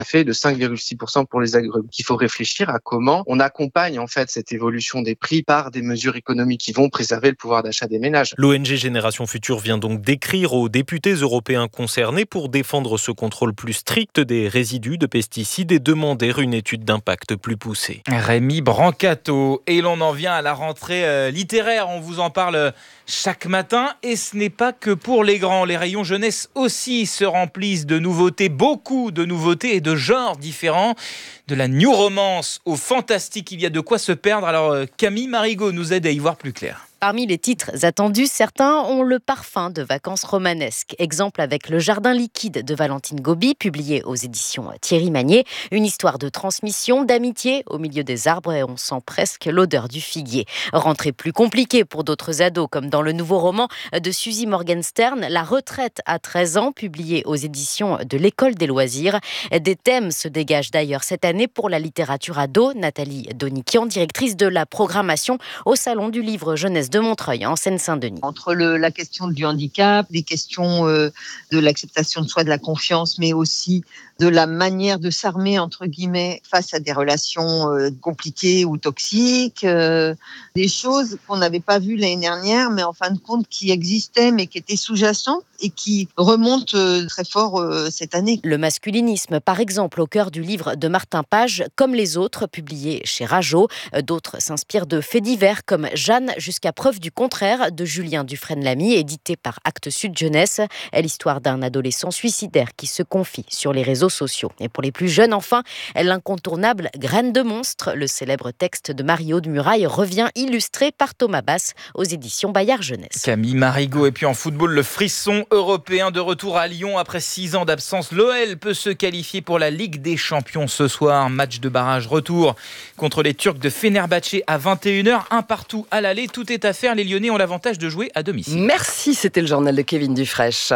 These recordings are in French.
fait de 5,6% pour les agrumes. Il faut réfléchir à comment on accompagne en fait cette évolution des prix par des mesures économiques qui vont préserver le pouvoir d'achat des ménages. L'ONG Génération Future vient donc d'écrire aux députés européens concernés pour défendre ce contrôle plus strict des résidus de pesticides et demander une étude d'impact plus poussée. Rémi Brancato. Et l'on en vient à la rentrée littéraire. On vous en parle chaque matin. Et ce n'est pas que pour les grands. Les rayons jeunesse aussi se remplissent de nouveautés. Beaucoup de nouveautés et de genres différents. De la new romance au fantastique. Il y a de quoi se perdre. Alors Camille Marigot nous aide à y voir plus clair. Parmi les titres attendus, certains ont le parfum de vacances romanesques. Exemple avec Le Jardin liquide de Valentine Gobi, publié aux éditions Thierry Magnier. Une histoire de transmission, d'amitié au milieu des arbres et on sent presque l'odeur du figuier. Rentrée plus compliquée pour d'autres ados, comme dans le nouveau roman de Suzy Morgenstern, La retraite à 13 ans, publié aux éditions de l'École des loisirs. Des thèmes se dégagent d'ailleurs cette année pour la littérature ado. Nathalie Donikian, directrice de la programmation au Salon du livre jeunesse de Montreuil, en Seine-Saint-Denis. Entre la question du handicap, les questions de l'acceptation de soi, de la confiance, mais aussi de la manière de s'armer, entre guillemets, face à des relations compliquées ou toxiques, des choses qu'on n'avait pas vues l'année dernière, mais en fin de compte qui existaient, mais qui étaient sous-jacentes et qui remontent très fort cette année. Le masculinisme, par exemple, au cœur du livre de Martin Page, Comme les autres, publié chez Rageot. D'autres s'inspirent de faits divers, comme Jeanne jusqu'à preuve du contraire, de Julien Dufresne-Lamy, édité par Actes Sud Jeunesse. L'histoire d'un adolescent suicidaire qui se confie sur les réseaux sociaux. Et pour les plus jeunes, enfin, l'incontournable Graines de monstre, le célèbre texte de Marie-Aude Muraille, revient illustré par Thomas Bass aux éditions Bayard Jeunesse. Camille Marigot. Et puis en football, le frisson européen de retour à Lyon après 6 ans d'absence. L'OL peut se qualifier pour la Ligue des Champions ce soir. Match de barrage retour contre les Turcs de Fenerbahçe à 21h. Un partout à l'aller. Tout est à faire. Les Lyonnais ont l'avantage de jouer à domicile. Merci, c'était le journal de Kevin Dufraîche.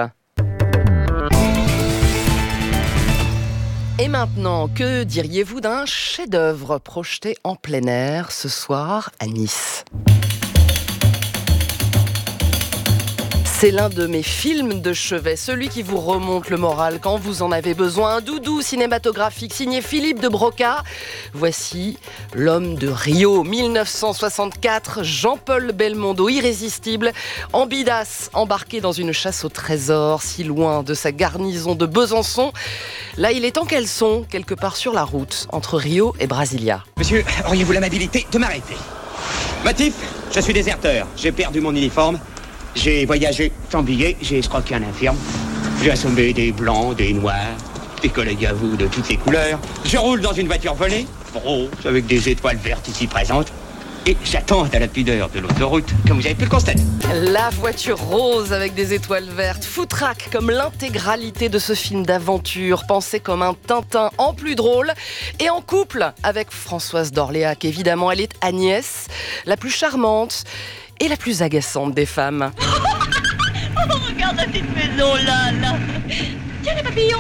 Et maintenant, que diriez-vous d'un chef-d'œuvre projeté en plein air ce soir à Nice ? C'est l'un de mes films de chevet, celui qui vous remonte le moral quand vous en avez besoin. Un doudou cinématographique signé Philippe de Broca. Voici L'homme de Rio, 1964. Jean-Paul Belmondo, irrésistible, ambidas, embarqué dans une chasse au trésor, si loin de sa garnison de Besançon. Là, il est en caleçon, quelque part sur la route, entre Rio et Brasilia. Monsieur, auriez-vous l'amabilité de m'arrêter ? Motif, je suis déserteur, j'ai perdu mon uniforme. J'ai voyagé sans billet, j'ai escroqué un infirme. J'ai assommé des blancs, des noirs, des collègues à vous de toutes les couleurs. Je roule dans une voiture volée, rose, avec des étoiles vertes ici présentes. Et j'attends à la pudeur de l'autoroute, comme vous avez pu le constater. La voiture rose avec des étoiles vertes, foutraque comme l'intégralité de ce film d'aventure, pensé comme un Tintin en plus drôle et en couple avec Françoise d'Orléac. Évidemment, elle est Agnès, la plus charmante et la plus agaçante des femmes. Oh, regarde la petite maison là. Tiens les papillons.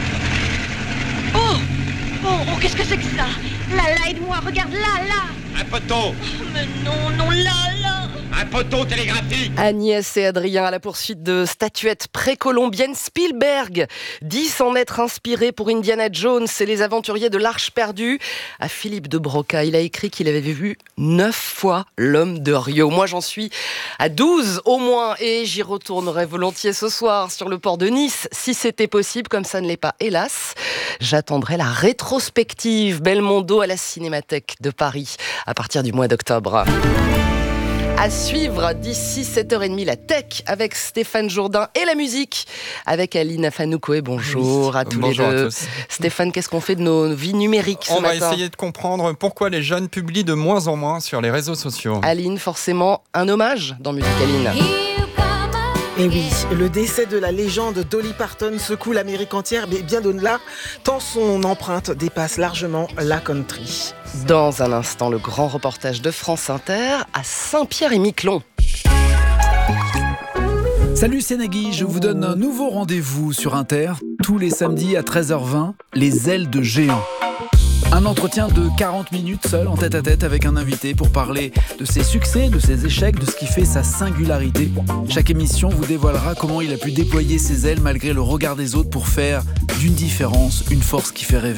Oh, qu'est-ce que c'est que ça? Là, aide-moi, regarde là. Un poteau. Oh, mais non, là. Un poteau télégraphique. Agnès et Adrien à la poursuite de statuettes précolombiennes. Spielberg dit s'en être inspiré pour Indiana Jones et les aventuriers de l'Arche perdue. À Philippe de Broca, il a écrit qu'il avait vu 9 fois L'homme de Rio. Moi, j'en suis à 12 au moins et j'y retournerai volontiers ce soir sur le port de Nice, si c'était possible, comme ça ne l'est pas, hélas. J'attendrai la rétrospective Belmondo à la Cinémathèque de Paris à partir du mois d'octobre. À suivre d'ici 7h30, la tech avec Stéphane Jourdain et la musique avec Aline Afanoukoé. Bonjour à tous les deux. À tous. Stéphane, qu'est-ce qu'on fait de nos vies numériques ce matin ? On va essayer de comprendre pourquoi les jeunes publient de moins en moins sur les réseaux sociaux. Aline, forcément, un hommage dans Musique Aline. Et oui, le décès de la légende Dolly Parton secoue l'Amérique entière, mais bien au-delà, tant son empreinte dépasse largement la country. Dans un instant, le grand reportage de France Inter à Saint-Pierre-et-Miquelon. Salut, c'est Nagui, je vous donne un nouveau rendez-vous sur Inter, tous les samedis à 13h20, les ailes de géant. Un entretien de 40 minutes seul, en tête-à-tête avec un invité pour parler de ses succès, de ses échecs, de ce qui fait sa singularité. Chaque émission vous dévoilera comment il a pu déployer ses ailes malgré le regard des autres pour faire d'une différence une force qui fait rêver.